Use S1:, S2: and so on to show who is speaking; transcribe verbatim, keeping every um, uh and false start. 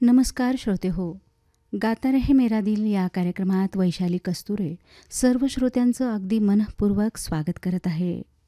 S1: नमस्कार श्रोते हो, गाता रहे मेरा दिल या कार्यक्रमात वैशाली कस्तुरे सर्व श्रोत्यांचं अगदी मनःपूर्वक स्वागत करत आहे.